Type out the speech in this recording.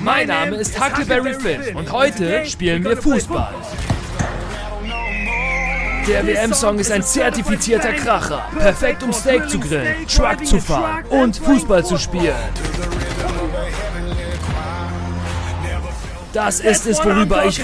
Mein Name ist Huckleberry Finn und heute spielen wir Fußball. Der WM-Song ist ein zertifizierter Kracher. Perfekt, um Steak zu grillen, Truck zu fahren und Fußball zu spielen. Das ist es, worüber ich